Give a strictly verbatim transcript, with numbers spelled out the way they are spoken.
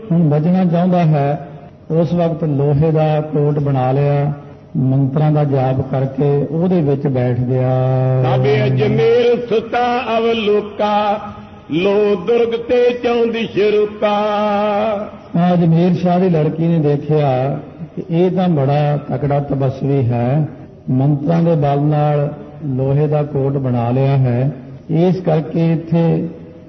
ਹੁਣ ਬਚਣਾ ਚਾਹੁੰਦਾ ਹੈ। ਉਸ ਵਕਤ ਲੋਹੇ ਦਾ ਕੋਟ ਬਣਾ ਲਿਆ, ਮੰਤਰਾਂ ਦਾ ਜਾਪ ਕਰਕੇ ਉਹਦੇ ਵਿੱਚ ਬੈਠ ਗਿਆ। ਸਭ ਅਜਮੇਰ ਸੁਤਾ ਅਵਲੋਕਾ, ਲੋ ਦੁਰਗ ਤੇ ਚੌਂਦੀ ਸ਼ਰੂਕਾ। ਅਜਮੇਰ ਸ਼ਾਹ ਦੀ ਲੜਕੀ ਨੇ ਦੇਖਿਆ ਕਿ ਇਹ ਤਾਂ ਬੜਾ ਤਕੜਾ ਤਪਸਵੀ ਹੈ, ਮੰਤਰਾਂ ਦੇ ਬਲ ਨਾਲ ਲੋਹੇ ਦਾ ਕੋਟ ਬਣਾ ਲਿਆ ਹੈ, ਇਸ ਕਰਕੇ ਇੱਥੇ